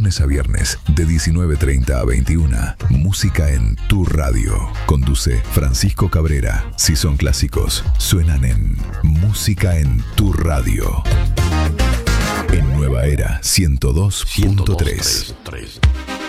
lunes a viernes, de 19:30 a 21. Música en tu radio. Conduce Francisco Cabrera. Si son clásicos, suenan en Música en tu radio. En Nueva Era 102.3.